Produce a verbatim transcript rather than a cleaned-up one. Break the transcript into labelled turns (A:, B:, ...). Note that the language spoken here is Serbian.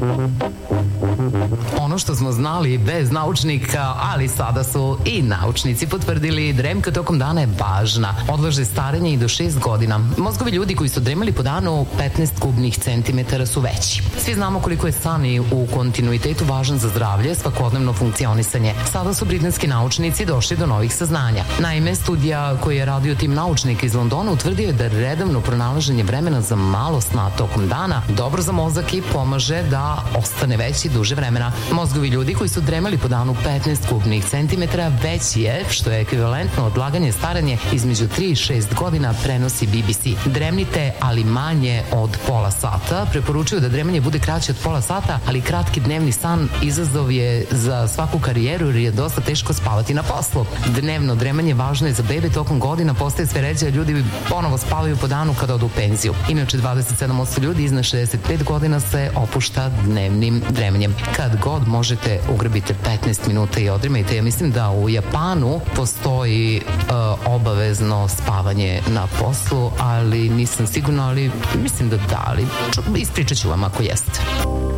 A: Ono što smo znali bez naučnika, ali sada su i naučnici potvrdili, dremka tokom dana je važna. Odlaže starenje i do šest godina. Mozgovi ljudi koji su dremali po danu petnaest kubnih centimetara su veći. Svi znamo koliko je san i u kontinuitetu važan za zdravlje, svakodnevno funkcionisanje. Sada su britanski naučnici došli do novih saznanja. Naime, studija koju je radio tim naučnika iz Londona utvrdio je da redovno pronalaženje vremena za malo sna tokom dana dobro za mozak i pomaže da ostane veći duže vremena. Mozgovi ljudi koji su dremali po danu petnaest kubnih centimetara veći je, što je ekvivalentno odlaganje staranje između tri i šest godina, prenosi B B C. Dremnite, ali manje od pola sata. Preporučuju da dremanje bude kraće od pola sata, ali kratki dnevni san izazov je za svaku karijeru jer je dosta teško spavati na poslu. Dnevno dremanje važno je za bebe, tokom godina postaje sve ređe, a ljudi ponovo spavaju po danu kada odu u penziju. Inače, dvadeset sedam posto ljudi iznad šezdeset pet godina se opušta dnevnim dremanjem. Kad god možete, ugrabite petnaest minuta i odremajte. Ja mislim da u Japanu postoji uh, obavezno spavanje na poslu, ali nisam sigurna, ali mislim da da, ali ispričat ću vam ako jeste.